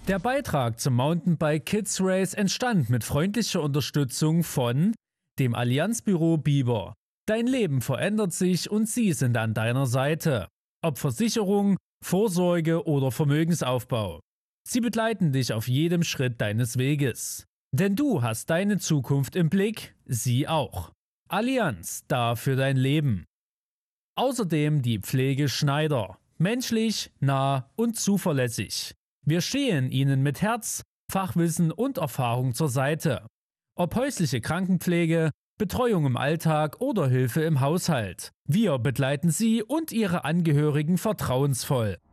Der Beitrag zum Mountainbike Kids Race entstand mit freundlicher Unterstützung von dem Allianzbüro Biber. Dein Leben verändert sich und sie sind an deiner Seite. Ob Versicherung, Vorsorge oder Vermögensaufbau. Sie begleiten dich auf jedem Schritt deines Weges. Denn du hast deine Zukunft im Blick, sie auch. Allianz, da für dein Leben. Außerdem die Pflege Schneider. Menschlich, nah und zuverlässig. Wir stehen Ihnen mit Herz, Fachwissen und Erfahrung zur Seite. Ob häusliche Krankenpflege, Betreuung im Alltag oder Hilfe im Haushalt. Wir begleiten Sie und Ihre Angehörigen vertrauensvoll.